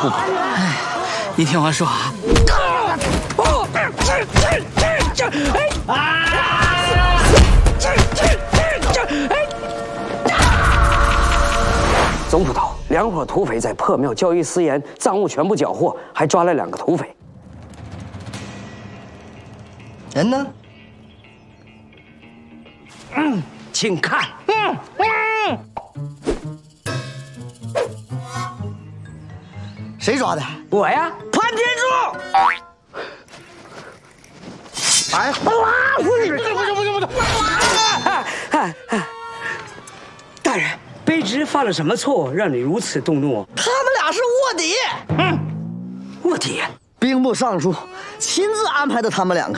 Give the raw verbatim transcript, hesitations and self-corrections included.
不跑。 哎，你听我说啊。哦，这这这这哎啊！这这这这哎！ 总捕头，两伙土匪在破庙交易私盐，赃物全部缴获，还抓了两个土匪。 人呢？ 嗯，请看。嗯嗯。 谁抓的？ 我呀，潘天柱。 哎， 不行不行不行不行不行！大人，卑职犯了什么错，让你如此动怒？ 他们俩是卧底。 嗯，卧底。 兵部尚书亲自安排的他们两个。